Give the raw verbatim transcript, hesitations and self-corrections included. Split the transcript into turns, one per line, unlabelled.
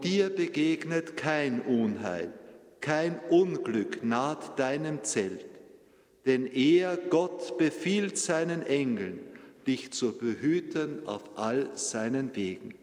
und dir begegnet kein Unheil, kein Unglück naht deinem Zelt. Denn er, Gott, befiehlt seinen Engeln, dich zu behüten auf all seinen Wegen.